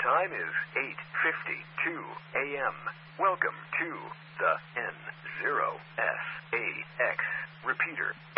time is 8:52 a.m. Welcome to the N0SAX repeater.